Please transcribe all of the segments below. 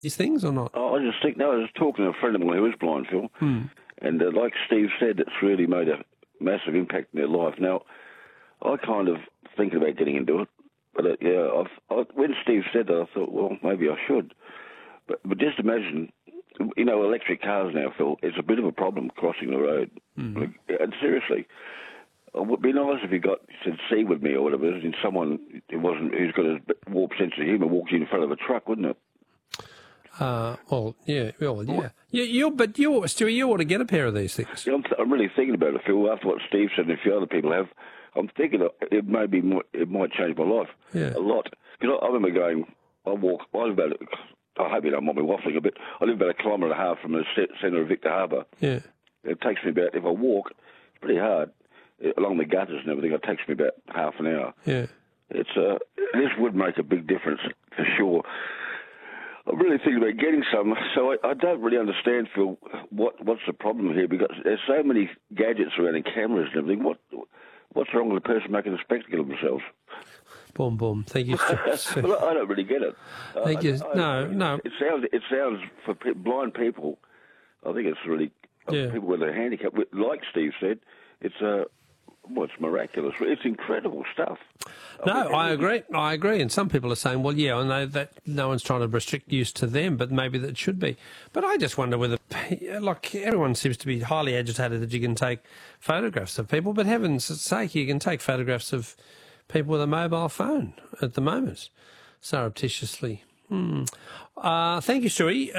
these things or not? I just think, no, I was talking to a friend of mine who is blind, Phil, and like Steve said, it's really made a massive impact in their life. Now, I kind of thinking about getting into it, but when Steve said that, I thought, well, maybe I should. But just imagine, electric cars now, Phil, it's a bit of a problem crossing the road. And seriously, it would be nice if you said "see with me" or whatever, and someone who's got a warped sense of humour walks in front of a truck, wouldn't it? Yeah. Stewie, you ought to get a pair of these things. Yeah, I'm really thinking about it, Phil. After what Steve said and a few other people have, I'm thinking it might change my life a lot. Because I remember going, I hope you don't mind me waffling a bit. I live about 1.5 kilometres from the centre of Victor Harbour. Yeah. It takes me about, if I walk, it's pretty hard, along the gutters and everything, it takes me about half an hour. Yeah. This would make a big difference for sure. I'm really thinking about getting some, so I don't really understand, Phil, what's the problem here, because there's so many gadgets around and cameras and everything. What's wrong with a person making a spectacle of themselves? Boom. Thank you, Stuart. Well, I don't really get it. Thank you. No. It sounds for blind people, I think it's really, people with a handicap, like Steve said, it's miraculous. It's incredible stuff. I agree. And some people are saying, well, yeah, I know that no one's trying to restrict use to them, but maybe that should be. But I just wonder whether, everyone seems to be highly agitated that you can take photographs of people, but heaven's sake, you can take photographs of people with a mobile phone at the moment, surreptitiously. Thank you, Stewie.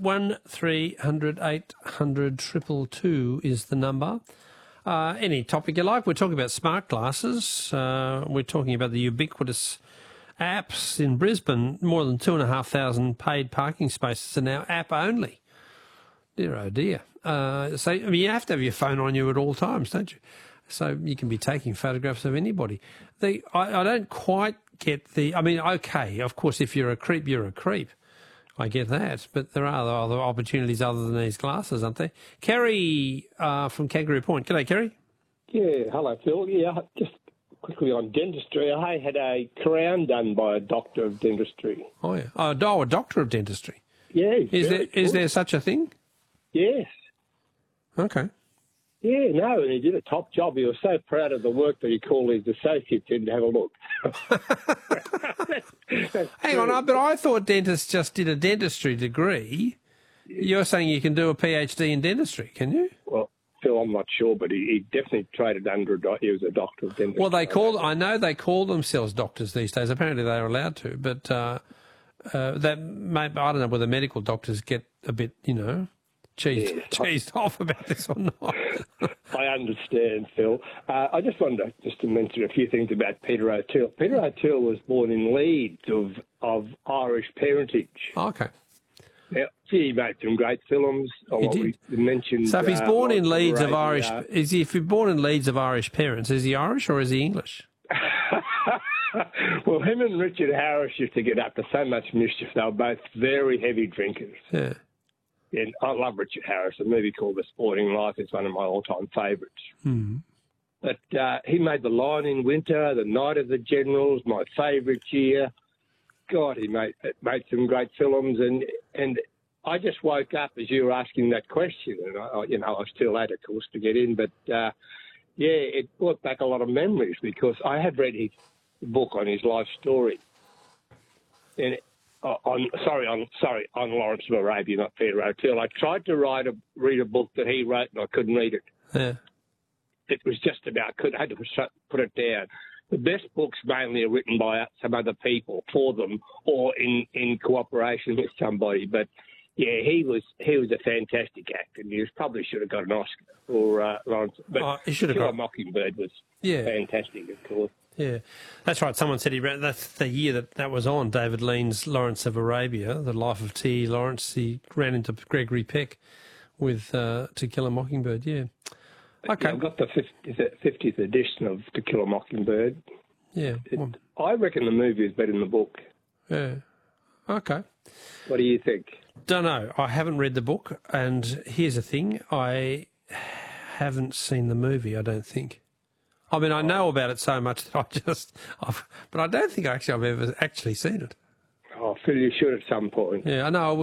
1300 800 222 is the number. Any topic you like. We're talking about smart glasses. We're talking about the ubiquitous apps in Brisbane. More than 2,500 paid parking spaces are now app only. Dear, oh dear. You have to have your phone on you at all times, don't you? So you can be taking photographs of anybody. I don't quite get okay, of course, if you're a creep, you're a creep. I get that, but there are other opportunities other than these glasses, aren't there? Kerry from Kangaroo Point. G'day, Kerry. Yeah, hello, Phil. Yeah, just quickly on dentistry. I had a crown done by a doctor of dentistry. Oh, yeah. A doctor of dentistry. Yeah. Is there such a thing? Yes. Okay. Yeah, no, and he did a top job. He was so proud of the work that he called his associates in to have a look. Hang on, but I thought dentists just did a dentistry degree. You're saying you can do a PhD in dentistry, can you? Well, Phil, I'm not sure, but he definitely traded under he was a doctor of dentistry. Well, I know they call themselves doctors these days. Apparently they're allowed to, but I don't know whether medical doctors get a bit, cheesed off about this or not. I understand, Phil. I just wanted to mention a few things about Peter O'Toole. Peter O'Toole was born in Leeds of Irish parentage. Okay. Now, he made some great films. He did. We mentioned. So if he's born in Leeds of Irish, if he's born in Leeds of Irish parents, is he Irish or is he English? Well, him and Richard Harris used to get up to so much mischief. They were both very heavy drinkers. Yeah. And I love Richard Harris. A movie called The Sporting Life is one of my all-time favourites. Mm. But he made The Lion in Winter, The Night of the Generals, my favourite year. God, he made some great films. And I just woke up as you were asking that question. And, I was still at, of course, to get in. But, it brought back a lot of memories because I had read his book on his life story. And on Lawrence of Arabia, not Peter O'Toole. I tried to read a book that he wrote, and I couldn't read it. Yeah. It was just about I had to put it down. The best books mainly are written by some other people for them, or in cooperation with somebody. But yeah, he was a fantastic actor, and he probably should have got an Oscar for Lawrence. But he should have got Mockingbird was fantastic, of course. Yeah, that's right. Someone said that's the year that was on David Lean's Lawrence of Arabia, The Life of T. Lawrence. He ran into Gregory Peck with To Kill a Mockingbird. Yeah. Okay. Yeah, I've got the 50th edition of To Kill a Mockingbird. Yeah. I reckon the movie is better than the book. Yeah. Okay. What do you think? Don't know. I haven't read the book, and here's the thing: I haven't seen the movie. I don't think. I mean, I know about it so much that but I don't think I've ever actually seen it. Oh, Phil, you should at some point. Yeah, I know.